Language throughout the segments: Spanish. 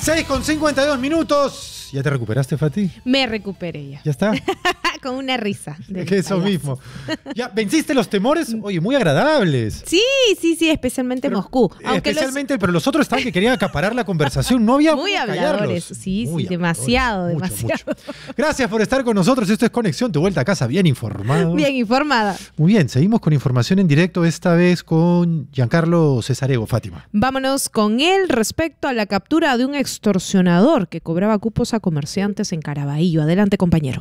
6:52. ¿Ya te recuperaste, Fati? Me recuperé ya. ¿Ya está? Con una risa. Que eso mismo. ¿Ya venciste los temores? Oye, muy agradables. Sí, especialmente Moscú. Pero los otros estaban que querían acaparar la conversación. No había muy habladores. Sí, demasiado. Mucho. Gracias por estar con nosotros. Esto es Conexión, tu vuelta a casa bien informado. Bien informada. Muy bien, seguimos con información en directo, esta vez con Giancarlo Cesarego. Fátima. Vámonos con él respecto a la captura de un extorsionador que cobraba cupos a comerciantes en Caraballo. Adelante, compañero.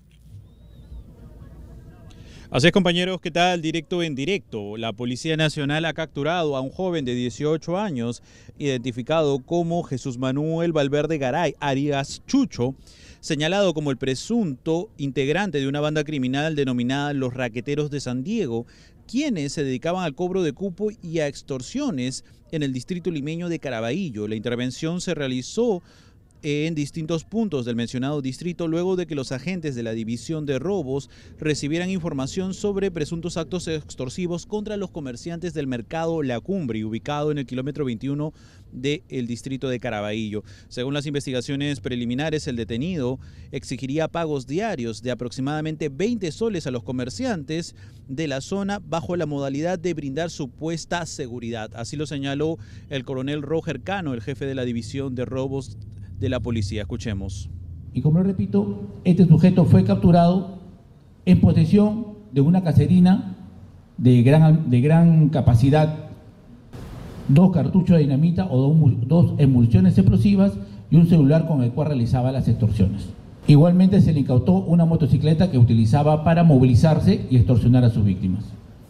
Así es, compañeros, ¿qué tal? Directo en directo. La Policía Nacional ha capturado a un joven de 18 años, identificado como Jesús Manuel Valverde Garay, alias Chucho, señalado como el presunto integrante de una banda criminal denominada Los Raqueteros de San Diego, quienes se dedicaban al cobro de cupo y a extorsiones en el distrito limeño de Caraballo. La intervención se realizó en distintos puntos del mencionado distrito luego de que los agentes de la División de Robos recibieran información sobre presuntos actos extorsivos contra los comerciantes del mercado La Cumbre, ubicado en el kilómetro 21 del distrito de Caraballo. Según las investigaciones preliminares, el detenido exigiría pagos diarios de aproximadamente 20 soles a los comerciantes de la zona bajo la modalidad de brindar supuesta seguridad. Así lo señaló el coronel Roger Cano, el jefe de la División de Robos de la policía. Escuchemos. Y como lo repito, este sujeto fue capturado en posesión de una caserina de gran capacidad, 2 cartuchos de dinamita o 2 emulsiones explosivas y un celular con el cual realizaba las extorsiones. Igualmente se le incautó una motocicleta que utilizaba para movilizarse y extorsionar a sus víctimas.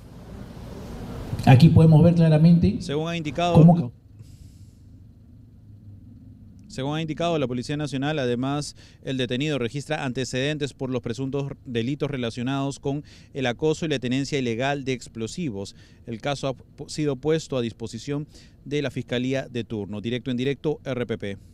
Aquí podemos ver claramente, según ha indicado la Policía Nacional, además, el detenido registra antecedentes por los presuntos delitos relacionados con el acoso y la tenencia ilegal de explosivos. El caso ha sido puesto a disposición de la Fiscalía de turno. Directo en directo, RPP.